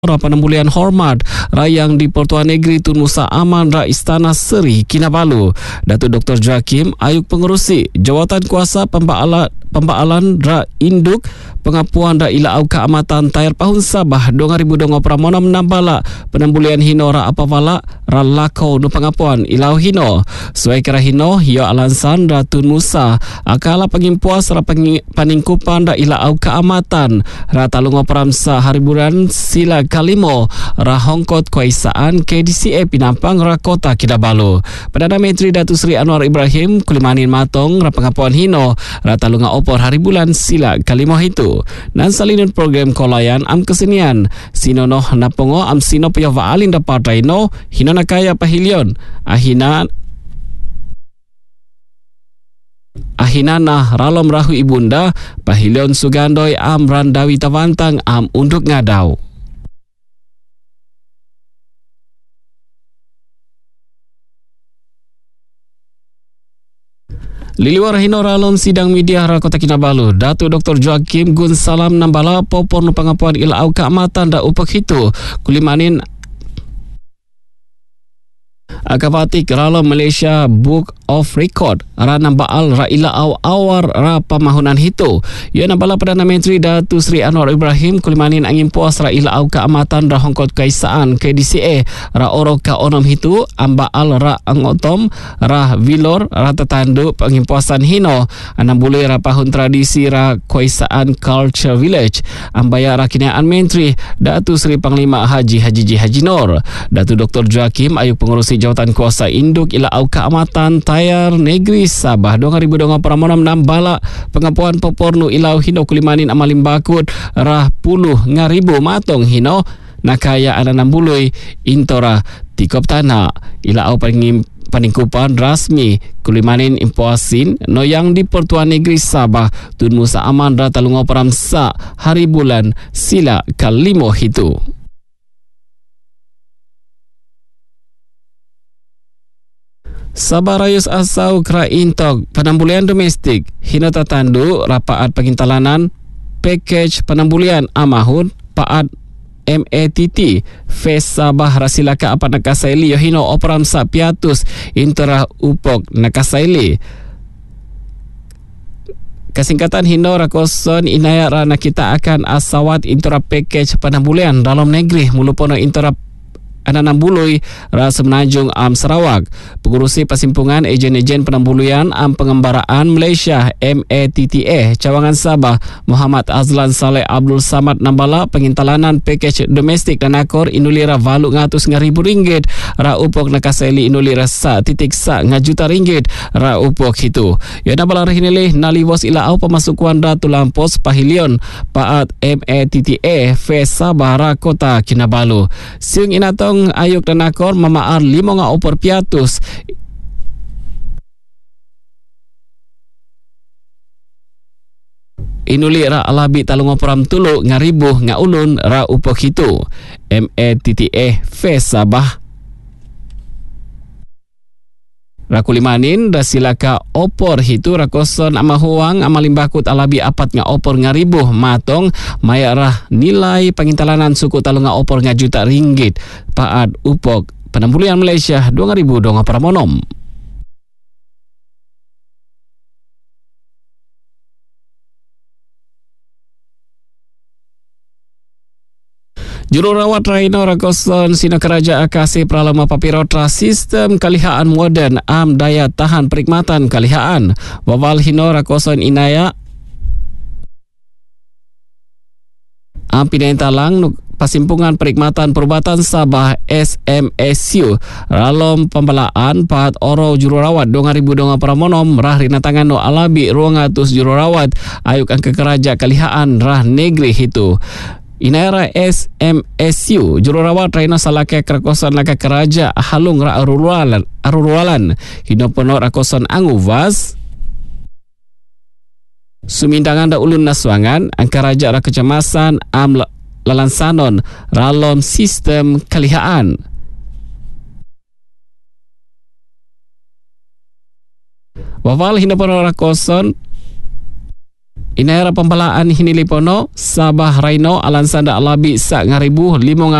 Penambulian hormat rayang di Pertuan Negeri Tun Musa Aman Ra Istana Seri Kinabalu. Datuk Dr. Joakim Ayuk Pengerusi Jawatan Kuasa Pembaalan Ra Induk Pengapuan Ra Ilaau Keamatan Tayar Pahun Sabah 2026 nambala penambulian hino ra apavala ra lakau no pengapuan Ilau hino suai kera hino hio alansan ra Tun Musa akala pengimpuas ra paningkupan ra Ilaau Keamatan ra talungo peramsa hariburan sila kalimo ra hongkot kuaisaan KDCA Pinampang ra Kota Kinabalu. Perdana Menteri Datuk Seri Anwar Ibrahim kulimanin matong ra pengapuan hino ra talunga opor haribulan sila kalimo itu. Nan salinun program kolayan am kesenian sinono napongo am sino paya vaalin dapat raino hino nakaya pahilion ahina nah ralom rahu ibunda pahilion sugandoi am randawi tawantang am unduk ngadau. Liliwar hino ralom sidang media ra Kota Kinabalu, Datuk Dr. Joakim Gun Salam nambala popor no pengapuan Ilaau Keamatan da upak hitu kulimanin akapatik ralom Malaysia Book of Record ra nambaal ra Ilaau awar ra pamahunan hitu. Ia nambala Perdana Menteri Datuk Seri Anwar Ibrahim kulimanin angin puas ra Ilaau Keamatan ra hongkot kaisaan KDCA ra oro ka onom hitu ambaal ra angotom ra vilor ra tetandu pengimpuasan hino anam bule ra pahun tradisi ra kaisaan Culture Village ambaya ra kinaan Menteri Datuk Seri Panglima Haji Haji Nur. Datuk Dr. Joakim Ayuk Pengerusi Jawatan Kuasa Induk Ilaau Keamatan Tayar Negeri Sabah 2026 nambala pengapuan popornu Ilau hino kulimanin amalim bakut rah puluh ngaribu matong hino nakaya ananam bului intora tikop tanah Ilaau paningkupan rasmi kulimanin impuasin no yang di Pertuan Negeri Sabah Tun Musa Aman ra talungo peramsa hari bulan sila kalimo hitu. Sabah Rayus Asau Kera Intog penambulian domestik hina tatandu rapaat pengintalanan package penambulian amahun paat MATT Fes Sabah Rasilaka apa nakasaili yohino operam sa piatus intera upok nakasaili kasingkatan hino rakoson inaya rana kita akan asawat intera package penambulian dalam negeri mulupono intera ananam bului Rasa Menanjung Am Sarawak. Pengurusi Pasimpungan Ejen-Ejen Penambuluyan Am Pengembaraan Malaysia MATTA Cawangan Sabah Muhammad Azlan Saleh Abdul Samad nambala pengintalanan package domestik dan akor inulira valu ngatus ngaribu ringgit ra upok nakaseli inulira sa titik sa ngajuta ringgit ra upok hitu. Ya nambala rahinilih naliwos ilaau pemasukuan ratu lampos pahilion paat MATTA Fes Sabah ra Kota Kinabalu. Siung inato ayuk dan akor mamaar 5 nga opor piatus inuli ra alabi talungo peram tulu ngaribu nga ulun ra upok hitu. MATTA Fes Sabah rakulimanin rasilaka opor hitu rakoson amahuang amalimbakut alabi apat nga opor ngaribu matong maya rah nilai pengintalanan suku talunga opor nga juta ringgit paat upok penambulian Malaysia 2000 paramonom. Jururawat Raino Rakoson Sina Keraja Akasi Pralama Papirotra Sistem Kalihaan Moden Am Daya Tahan Perkhidmatan Kalihaan Wawal Hino Rakoson Inaya Am Pinentalang Pasimpungan Perkhidmatan Perubatan Sabah SMSU Ralom Pembelaan Pahat Oro Jururawat 2000 paramonom rah rinatangan no alabi ruangatus jururawat ayuk angka keraja Kalihaan rah negeri hitu. Inaira SMSU jururawat Raina Salake Krakosan Laka Keraja Halung Ra Arurualan Hinopono Rakosan Anguvas Sumindangan da ulun naswangan Angkaraja Ra Kecemasan Am Lalansanon Ralom Sistem Kalihaan Wawal Hinopono Rakosan Inaira pembalaan hinilipono Sabah Raino Alansanda Alabi Sak Ngaribu